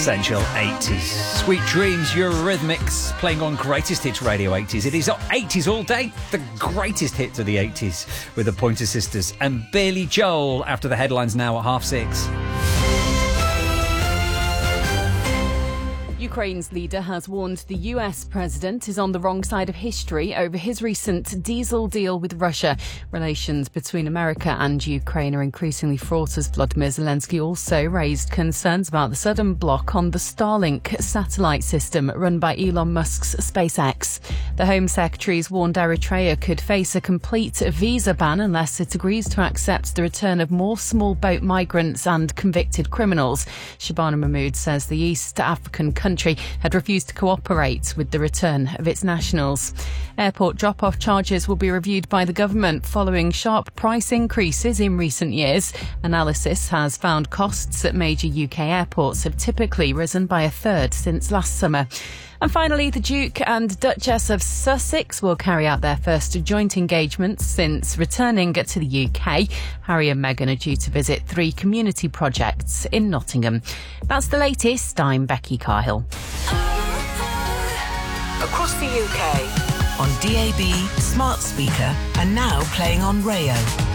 Essential 80s. Sweet Dreams, Eurythmics, playing on Greatest Hits Radio 80s. It is 80s all day. The greatest hits of the 80s with the Pointer Sisters and Billy Joel after the headlines now at 6:30. Ukraine's leader has warned the US president is on the wrong side of history over his recent diesel deal with Russia. Relations between America and Ukraine are increasingly fraught as Volodymyr Zelensky also raised concerns about the sudden block on the Starlink satellite system run by Elon Musk's SpaceX. The Home Secretary's warned Eritrea could face a complete visa ban unless it agrees to accept the return of more small boat migrants and convicted criminals. Shabana Mahmood says the East African country had refused to cooperate with the return of its nationals. Airport drop-off charges will be reviewed by the government following sharp price increases in recent years. Analysis has found costs at major UK airports have typically risen by a third since last summer. And finally, the Duke and Duchess of Sussex will carry out their first joint engagement since returning to the UK. Harry and Meghan are due to visit 3 community projects in Nottingham. That's the latest. I'm Becky Cahill. Across the UK, on DAB, smart speaker, and now playing on Rayo.